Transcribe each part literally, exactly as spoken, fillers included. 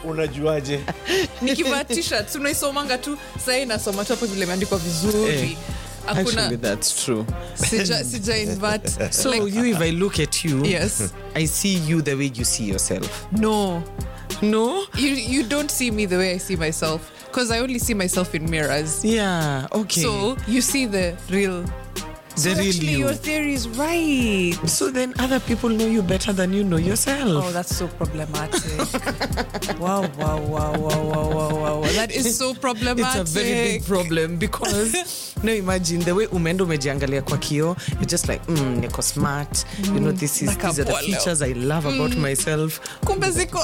Unajuaje? Nikivaa t-shirt unaisomanga tu sasa inasoma tu hapo vile imeandikwa vizuri. Actually, that's true. Sija, sija invert. So like, you, if I look at you, yes, I see you the way you see yourself. No, no, you you don't see me the way I see myself because I only see myself in mirrors. Yeah, okay. So you see the real. The so real actually, you. your theory is right. So then other people know you better than you know yourself. Oh, that's so problematic. wow, wow, wow, wow, wow, wow, wow. That is so problematic. It's a very big problem because now imagine the way umendo umejiangalia kwa kio, you're just like, mm, niko smart. Mm, you know, this is these are the features I love about mm. myself. Kumbe ziko.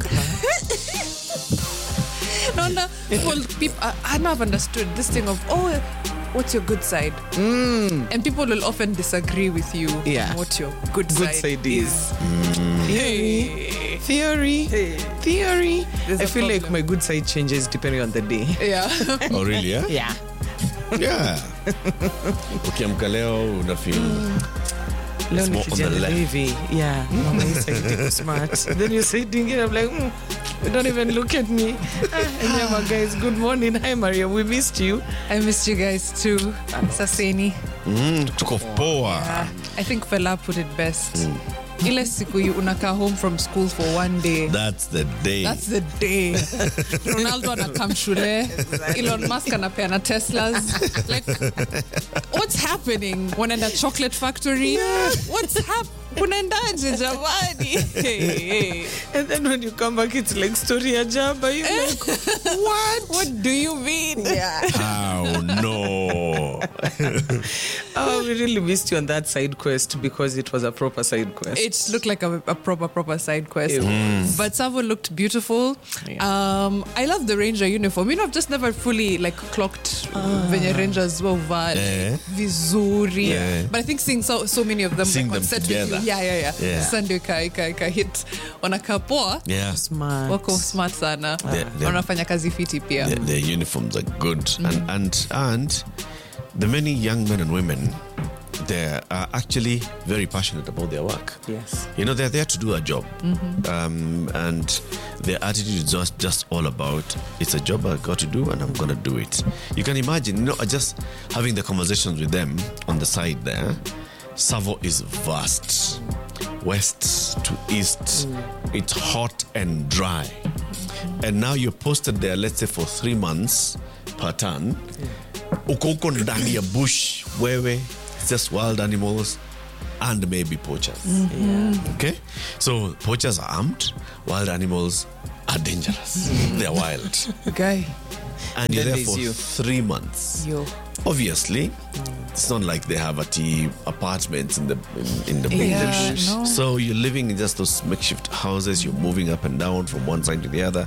No, no. Well, people, I, I never understood this thing of, oh, what's your good side? Mm. And people will often disagree with you yeah. on what your good, good side, side is. is. Mm. Theory. Theory. Hey. Theory. There's I feel problem. like my good side changes depending on the day. Yeah. Oh, really? Yeah? Yeah. Yeah. Ukiamka leo una feel Leo nikijana hivi. Yeah. Mama is like smart. Then you say dingin, I'm like, mm, you don't even look at me. And yeah, guys, good morning. Hi, Maria. We missed you. I missed you guys too. Saseni. Mm, tuko poa. Yeah. I think Fela put it best. Mm. Ile siku you unaka home from school for one day. That's the day. That's the day. Ronaldo anakam shule. Elon Musk anapeana Teslas. Like, what's happening? Wanaenda chocolate factory? Yeah. What's happening? Unaendaje jamani? Hey, hey. And then when you come back, it's like story ya jaba. You're like, what? What do you mean? Yeah. Oh, no. Oh, we really missed you on that side quest because it was a proper side quest. It looked like a, a proper, proper side quest. Mm. But Savo looked beautiful. Yeah. Um, I love the Ranger uniform. You know, I've just never fully like clocked uh, venye Rangers were yeah. vizuri. Yeah. But I think seeing so so many of them, seeing like, them set together. With you, yeah, yeah, yeah. yeah. Sunday ka, ka, ka hit wanakapoa. Yeah. Smart. Wako smart sana. They're, they're, wanafanya kazi fiti pia. Their, their uniforms are good. Mm. And, and, and the many young men and women, they are actually very passionate about their work. Yes. You know, they're there to do a job. Mm-hmm. Um, and their attitude is just, just all about, it's a job I got to do and I'm going to do it. You can imagine, you know, just having the conversations with them on the side there. Savo is vast. West to east. Mm. It's hot and dry. Mm. And now you're posted there, let's say, for three months per ton. Uko uko ndani ya bush, wewe, it's just wild animals and maybe poachers. Mm-hmm. Yeah. Okay? So poachers are armed, wild animals are dangerous. Mm. They're wild. Okay. And you're then there for you. three months. Yo. Obviously, mm. it's not like they have a tea apartments in the in, in the yeah, bush. no. So you're living in just those makeshift houses. You're moving up and down from one side to the other.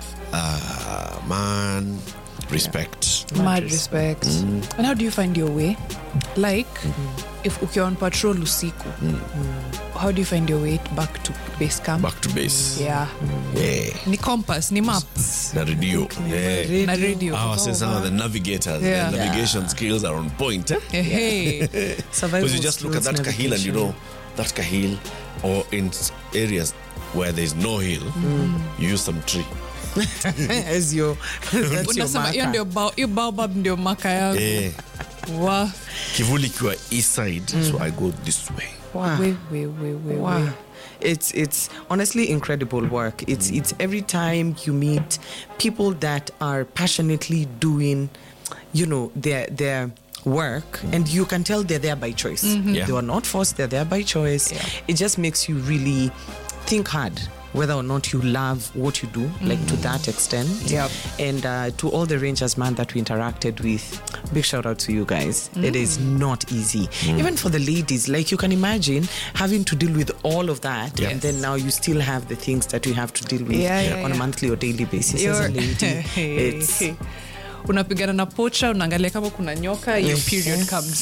Uh, man, respect. Yeah. Mad respect. Mm. And how do you find your way? Like, mm-hmm. if ukiwa on patrol usiku, mm. how do you find your way back to base camp? Back to base. Yeah. Yeah. Ni compass, ni maps. Na radio. Yeah. Na radio. Our oh, some of the navigators, yeah. the navigation yeah. skills are on point. Eh? Hey. Because you just look at that kahil and you know that kahil, or in areas where there's no hill, mm. you use some tree. As your, that's your marker. Your baobab ndio marker yangu. Yeah. Wow. Kivuli kiwa east side, mm. so I go this way. Wow. Wait, wait, wait, wait, wow. wait. It's it's honestly incredible work. It's mm. it's every time you meet people that are passionately doing, you know, their their work, mm. and you can tell they're there by choice. Mm-hmm. Yeah. They are not forced, they're there by choice. Yeah. It just makes you really think hard whether or not you love what you do, mm-hmm. like to that extent. Yep. And uh, to all the Rangers, man, that we interacted with, big shout out to you guys. Mm. It is not easy. Mm. Even for the ladies, like you can imagine having to deal with all of that, yes. and then now you still have the things that you have to deal with yeah, yeah, on yeah. a monthly or daily basis. You're, as a lady. It's... unapigana na pocha, unaangalia kama kuna nyoka, your period comes.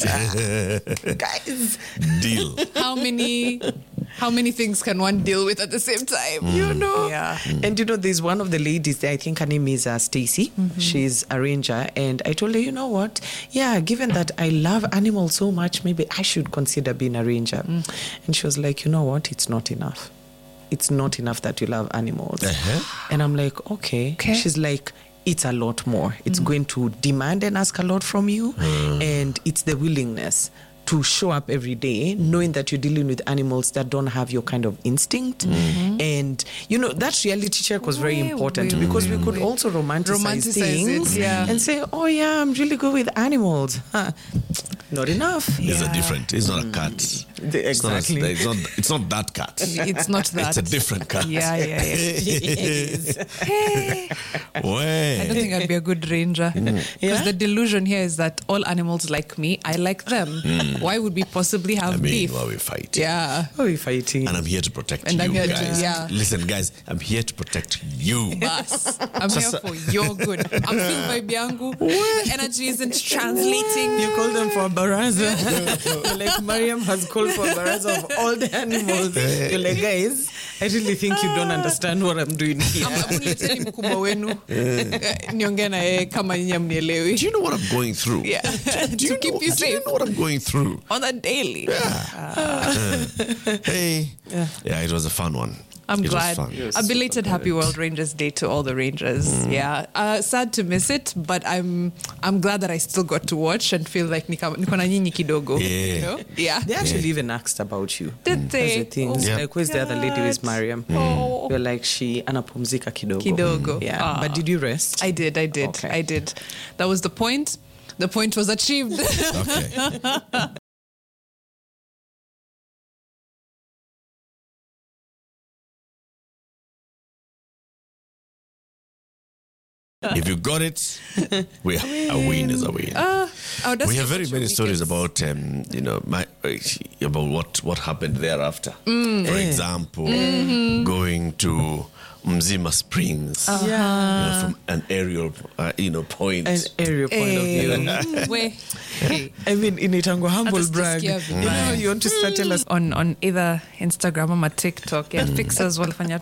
Guys, deal. How many how many things can one deal with at the same time? Mm. You know? Yeah. Mm. And you know, there's one of the ladies there, I think her name is uh, Stacy. Mm-hmm. She's a ranger. And I told her, you know what? Yeah, given that I love animals so much, maybe I should consider being a ranger. Mm. And she was like, you know what? It's not enough. it's not enough that you love animals. Uh-huh. And I'm like, okay. Okay. She's like, it's a lot more. It's mm. going to demand and ask a lot from you. Mm. And it's the willingness to show up every day knowing that you're dealing with animals that don't have your kind of instinct. Mm-hmm. And, you know, that reality check was very important mm-hmm. because we could also romanticize, romanticize things it, yeah. and say, oh, yeah, I'm really good with animals. Huh. Not enough. It's Yeah. a different. It's not a cat. The- It's not, a- exactly. it's not. It's not that cat. It's not that. It's a different cat. Yeah, yeah, yeah. Hey, Way. I don't think I'd be a good ranger. Because Yeah? the delusion here is that all animals like me, I like them. Why would we possibly have I mean, beef? well, we fight. Yeah. Oh, we're fighting. And I'm here to protect And you I'm here to- guys. yeah. Listen, guys, I'm here to protect you. Bas. I'm here for your good. I'm feeling vibe yangu. The energy isn't translating. You call them for a baraza. You're like, Mariam has called for a baraza of all the animals. You're like, guys, I really think you don't understand what I'm doing here. Mleteni mkubwa wenu niongee na yeye kama nyinyi mnielewi. Do you know what I'm going through? Yeah. Do you To keep know, you do safe you know what I'm going through? on a daily. Hey. Yeah. yeah, it was a fun one. I'm it glad. Was fun. A belated Happy World Rangers Day to all the Rangers. Mm. Yeah, uh, sad to miss it, but I'm I'm glad that I still got to watch and feel like niko niko na nyinyi kidogo. Yeah. You know? Yeah. They actually yeah. even asked about you. Did they? As the things. Oh, yeah. Like, where's the other lady with Mariam? Oh. You're like, she anapumzika kidogo. Kidogo. Yeah. Ah. But did you rest? I did. I did. Okay. I did. That was the point. The point was achieved. Okay. If you got it, we a win is a win. Uh, oh, that's We have very such a many stories weekend. about um, you know my, about what what happened thereafter. Mm. For example, mm-hmm. going to Mzima Springs, Uh-huh. Yeah. you know, from an aerial uh, you know point. An aerial point of view. Eh, we- hey. I mean, in Itango, humble Just to brag. scare You people. know, you want to start tell us. on on either Instagram or TikTok, yeah, fixers walifanya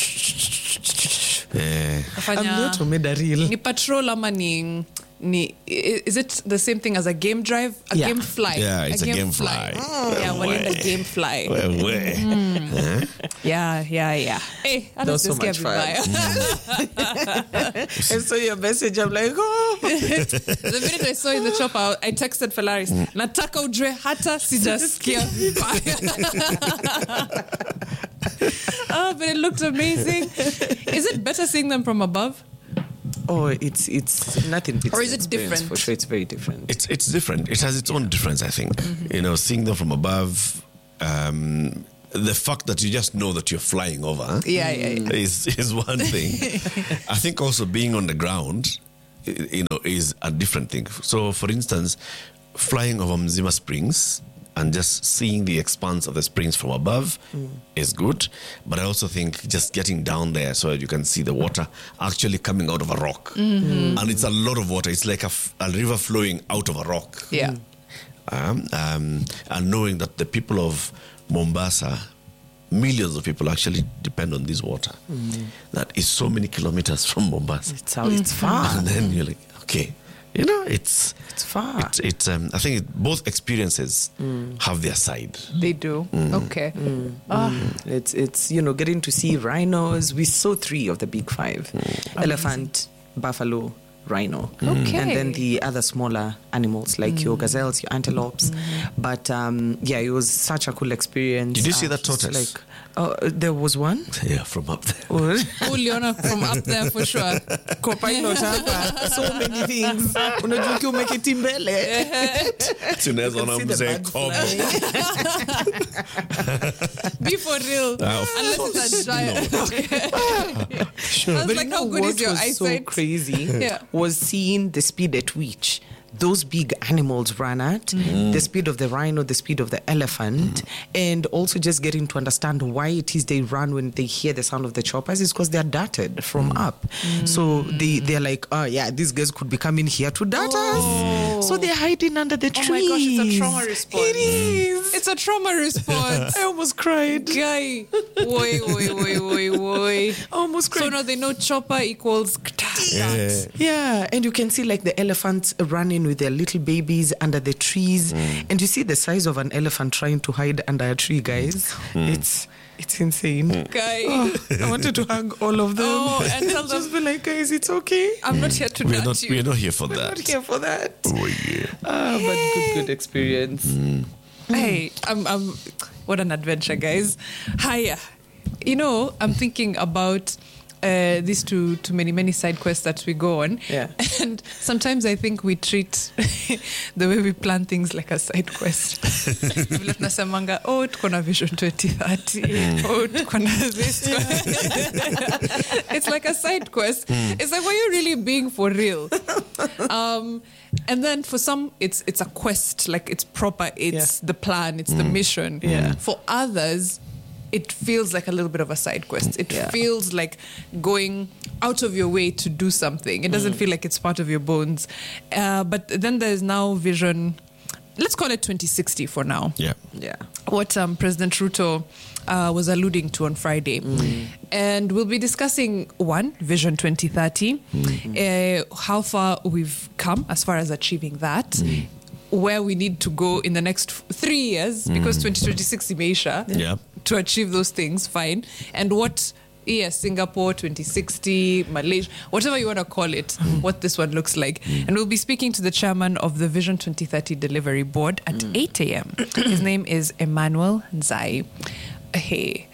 Yeah. I'm not Fanya- made a reel. ni patrol ama ni ni i- is it the same thing as a game drive, a Yeah. game fly? Yeah, it's a game fly. Yeah, Oh, walienda way. game fly. Well, way. Huh? Yeah, yeah, yeah. Hey, That was so much fun. I saw your message. I'm like, oh. The minute I saw in the chopper, I texted Felaris, nataka ujue hata sijasikia vibaya. Oh, but it looked amazing. Is it better seeing them from above? Oh, it's it's nothing. Beats Or is the it experience, different? For sure, it's very different. It's it's different. It has its own difference, I think. You know, seeing them from above, um, the fact that you just know that you're flying over Yeah, yeah, yeah. is is one thing. I think also being on the ground, y- you know, is a different thing. So, for instance, flying over Mzima Springs and just seeing the expanse of the springs from above is good. But I also think just getting down there so that you can see the water actually coming out of a rock. And it's a lot of water. It's like a, f- a river flowing out of a rock. Yeah. Um, um, and knowing that the people of Mombasa, millions of people actually depend on this water. That is so many kilometers from Mombasa. It's how it's far. And then you're like, okay, you know, it's It's far. it's, it's um, I think it, both experiences have their side. They do. Okay. Ah, It's it's you know getting to see rhinos. We saw three of the big five: elephant, buffalo, rhino, Okay. and then the other smaller animals like your gazelles, your antelopes. But um, yeah, it was such a cool experience. Did you see Uh, that just tortoise? Like, uh, there was one. Yeah, from up there. Oh, Uliona from up there for sure. co-pilot hapa. So many things. Unajua ukiwa umeketi mbele. Tunaweza You ona can see the mzee birds Kobo. flying. Be for real. Ah, of Unless it's a giant. Sure. That's But like you know how good what is your was eyesight? so crazy Yeah. was seeing the speed at which those big animals ran at, the speed of the rhino, the speed of the elephant, and also just getting to understand why it is they run when they hear the sound of the choppers is because they're darted from up. So they, they're like, oh yeah, these guys could be coming here to dart us. So they're hiding under the Oh trees. my gosh, it's a trauma response. It is. It's a trauma response. I almost cried. Guy. Oi, oi, oi, oi, oi. I almost cried. So now they know chopper equals Yeah. Yeah, and you can see like the elephants running with their little babies under the trees, and you see the size of an elephant trying to hide under a tree, guys. It's It's insane. Guy. Oh, I wanted to hug all of them. Oh, and tell them, just be like, guys, it's okay. I'm not here to We're nut not, you. we're not here for We're that. not here for that. Oh, yeah. Ah, but good, good experience. Hey, I'm, I'm, what an adventure, guys. Hiya. You know, I'm thinking about uh, these two, too many, many side quests that we go on. Yeah. And sometimes I think we treat the way we plan things like a side quest. Vile tunasemanga, oh, tuko na Vision twenty thirty. Oh, tuko na this. It's like a side quest. It's like, were you really being for real? Um, and then for some, it's it's a quest, like it's proper, it's Yeah. the plan, it's the mission. Yeah. For others, it feels like a little bit of a side quest. It Yeah. feels like going out of your way to do something. It doesn't feel like it's part of your bones. Uh, but then there's now Vision, let's call it twenty sixty for now. Yeah. Yeah. What um, President Ruto uh, was alluding to on Friday. And we'll be discussing, one, Vision twenty thirty, uh, how far we've come as far as achieving that, where we need to go in the next f- three years, because twenty twenty-six imeisha, Yeah. to achieve those things, fine. And what, yes, Singapore twenty sixty, Malaysia, whatever you want to call it, what this one looks like. And we'll be speaking to the chairman of the Vision twenty thirty Delivery Board at eight a.m. His name is Emmanuel Nzai. Hey,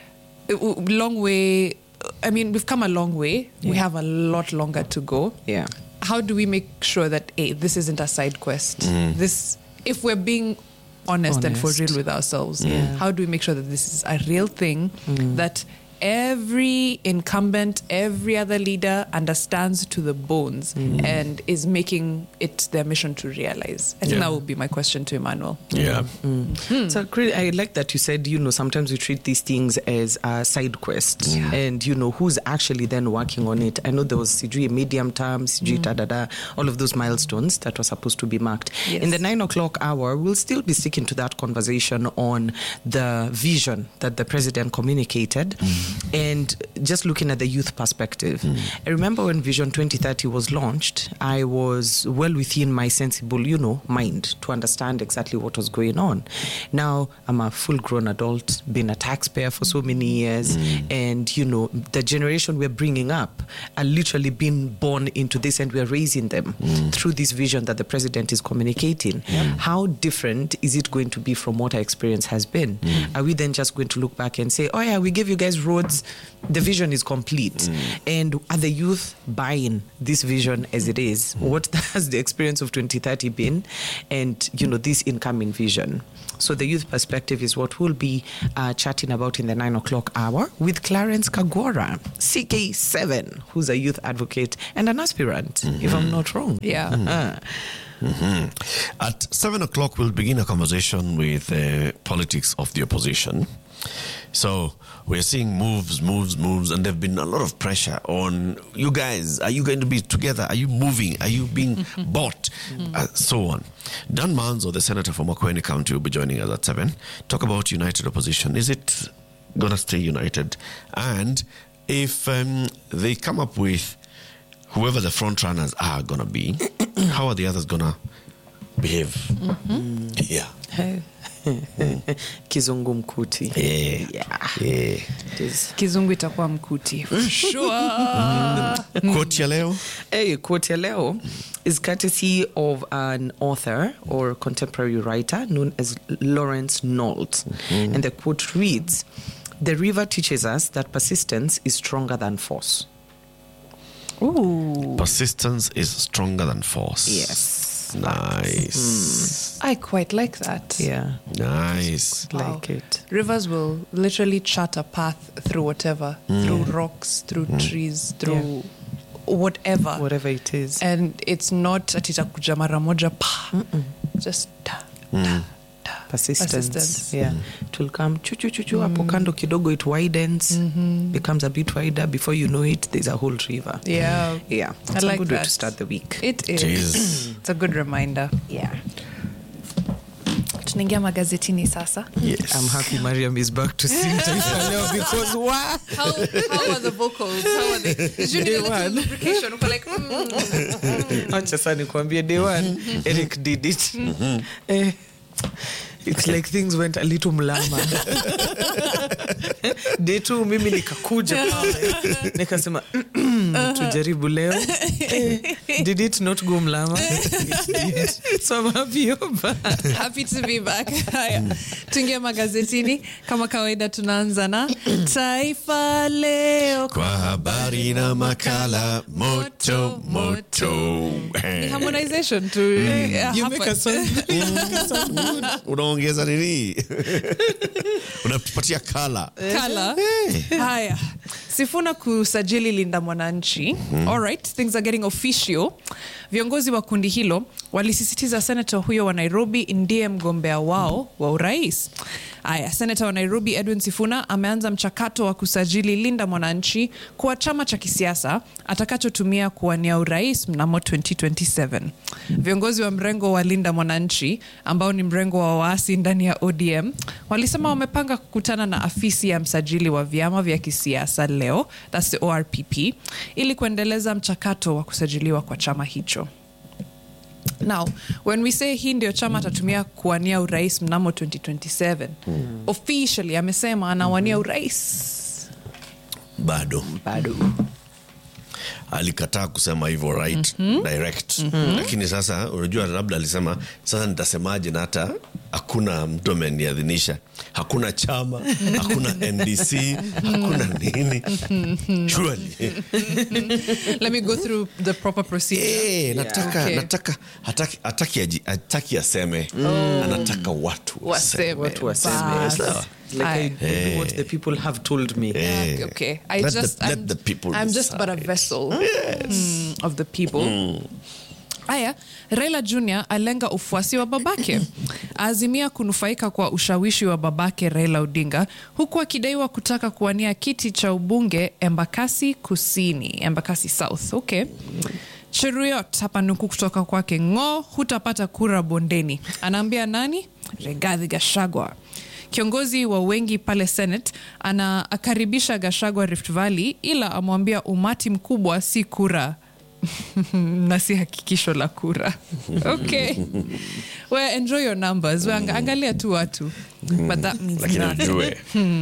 long way. I mean, we've come a long way. We have a lot longer to go. Yeah. How do we make sure that, hey, this isn't a side quest? This, if we're being honest, and for Honest. real with ourselves, Yeah. how do we make sure that this is a real thing that every incumbent, every other leader understands to the bones and is making it their mission to realize? I think Yeah. that would be my question to Emmanuel. Yeah. So cre- I like that you said, you know, sometimes we treat these things as a side quest, and you know who's actually then working on it. I know there was C G medium term, C G da da da, all of those milestones that were supposed to be marked. Yes. In the nine o'clock hour, we'll still be sticking to that conversation on the vision that the president communicated, and just looking at the youth perspective. I remember when Vision twenty thirty was launched, I was well within my sensible, you know, mind to understand exactly what was going on. Now I'm a full-grown adult, been a taxpayer for so many years, and you know the generation we're bringing up are literally being born into this, and we're raising them through this vision that the president is communicating. How different is it going to be from what our experience has been? Are we then just going to look back and say, oh yeah, we gave you guys roads, the vision is complete, and are the youth buying this vision as it is? What has the experience of twenty thirty been, and you know this incoming vision? So the youth perspective is what we'll be uh, chatting about in the nine o'clock hour with Clarence Kagwara, C K seven, who's a youth advocate and an aspirant, if I'm not wrong. Yeah. Uh, Mhm. At seven o'clock, we'll begin a conversation with uh, politics of the opposition. So we're seeing moves, moves, moves, and there've been a lot of pressure on you guys. Are you going to be together? Are you moving? Are you being bought? Uh, so on. Dan Manzo, the senator from Makueni County, will be joining us at seven. Talk about united opposition. Is it going to stay united? And if um, they come up with whoever the front runners are going to be, how are the others going to behave? Yeah. Kizungu mkuti. Yeah. Yeah. Yeah. It is. Kizungu itakuwa mkuti. For sure. Quote ya leo? Hey, quote ya leo is courtesy of an author or contemporary writer known as Lawrence Nault. And the quote reads, "The river teaches us that persistence is stronger than force." Ooh. Persistence is stronger than force. Yes. Nice. I quite like that. Yeah. Nice. Wow. Like it. Rivers will literally chart a path through whatever, through rocks, through trees, through whatever. Whatever it is. And it's not atitakuja mara moja pa. Just ta, ta, ta. Persistence. Persistence. Yeah. It will come chu chu chu chu hapo kando kidogo, it widens, becomes a bit wider. Before you know it, there's a whole river. Yeah. Yeah. I It's like a good way that. to start the week. It is. Jeez. It's a good reminder. Yeah. Tunaingia magazetini sasa. Yes. I'm happy Mariam is back to sing Taifa Leo because what? How, how are the vocals? How are they? Did you need Day a little one. lubrication? Uko like, mm. Acha sana nikwambie day one Eric did it. Eh, It's like things went a little mlama. Day two mimi nikakuja pale. Nikasema tujaribu leo. Eh, did it not go mlama? So I'm happy you're back. Happy to be back. Haya. Tuingie magazetini kama kawaida, tunaanza na Taifa Leo kwa habari na makala moto moto. Harmonization to uh, You make a song. Unaongeza nini? Unapatia kala. Kala. Haya. Sifuna kusajili Linda Mwananchi. Mm. All right, things are getting official. Viongozi wa kundi hilo walisisitiza senator huyo wa Nairobi ndiye mgombea wao wa urais. Aya, senator wa Nairobi Edwin Sifuna ameanza mchakato wa kusajili Linda Mwananchi kwa chama cha kisiasa atakachotumia kuwania urais mnamo twenty twenty-seven. Viongozi wa mrengo wa Linda Mwananchi ambao ni mrengo wa waasi ndani ya O D M walisema wamepanga kukutana na afisi ya msajili wa vyama vya kisiasa leo, that's the O R P P, ili kuendeleza mchakato wa kusajiliwa kwa chama hicho. Now, when we say hii ndio chama atatumia kuwania urais mnamo twenty twenty-seven, mm. officially amesema anawania urais. Bado. Bado. Alikataa kusema hivyo right, mm-hmm. direct. Mm-hmm. Lakini sasa unajua labda alisema sasa nitasemaje na hata hakuna mtu ameniadhinisha. Hakuna chama, hakuna N D C, hakuna nini. Surely. Let me go through the proper procedure. Eh, nataka Okay. nataka hataki hataki hataki aseme. Mm. Anataka watu Waseme. Watu waseme. Bas. Sawa. Like I, I- do what the people have told me. Eh. Okay. I Let just the, let I'm, the people I'm just but a decide. vessel Yes. mm, of the people. Mm. Aya, Raila Junior alenga ufuasi wa babake. Azimia kunufaika kwa ushawishi wa babake Raila Odinga, huku akidaiwa kutaka kuwania kiti cha ubunge Embakasi Kusini, Embakasi South. Okay. Cheruiyot hapa nuku kutoka kwake, ngo hutapata kura bondeni. Anaambia nani? Rigathi Gachagua. Kiongozi wa wengi pale Senate ana akaribisha Gachagua Rift Valley, ila amwambia umati mkubwa si kura na si hakikisho la kura. Okay. Well, enjoy your numbers. Well, angalia tu watu. But that means Lakini nothing. ujue.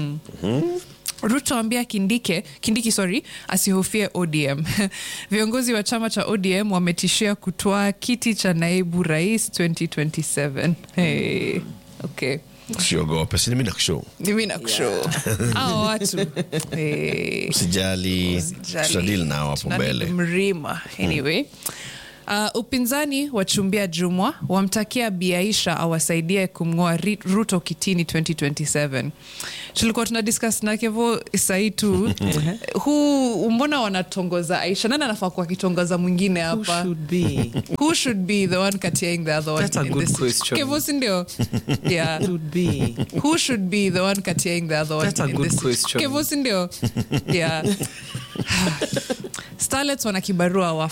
Ruto ambia Kindike, Kindiki sorry, asihofie O D M. Viongozi wa chama cha O D M wametishia kutoa kiti cha naibu rais twenty twenty-seven. Hey. Okay. Usiogope, si mimi nakushow. Mimi nakushow. Hao watu. Eh. Usijali. Tutadili nao hapo mbele. Mrima. Anyway. Uh, upinzani wachumbia Jumwa wamtakia Bi Aisha awasaidie kumngoa Ruto kitini twenty twenty-seven. Tulikuwa tuna discuss na Kevo Isaitu who mbona wanatongoza Aisha, nani anafaa kuwa kitongoza mwingine hapa? Who should be? Who should be the one cutting the other one? That's a in good this? question. Kevo sindio? Yeah. Should be. Who should be the one cutting the other one? That's a in good this? question. Kevo sindio? Yeah. Starlets wana kibarua wa